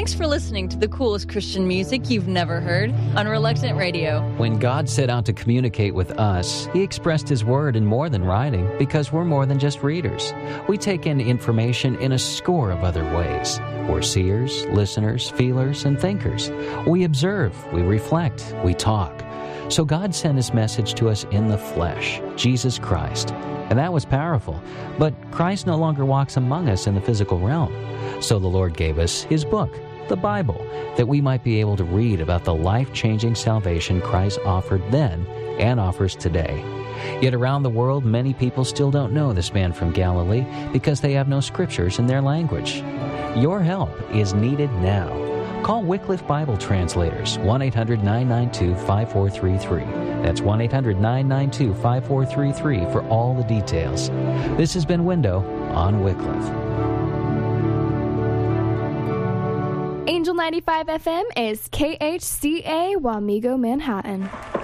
Thanks for listening to the coolest Christian music you've never heard on Reluctant Radio. When God set out to communicate with us, He expressed His Word in more than writing because we're more than just readers. We take in information in a score of other ways. We're seers, listeners, feelers, and thinkers. We observe, we reflect, we talk. So God sent His message to us in the flesh, Jesus Christ. And that was powerful. But Christ no longer walks among us in the physical realm. So the Lord gave us His book, the Bible, that we might be able to read about the life-changing salvation Christ offered then and offers today. Yet around the world, many people still don't know this man from Galilee because they have no scriptures in their language. Your help is needed now. Call Wycliffe Bible Translators, 1-800-992-5433. That's 1-800-992-5433 for all the details. This has been Window on Wycliffe. Angel 95 FM is KHCA Wamego, Manhattan.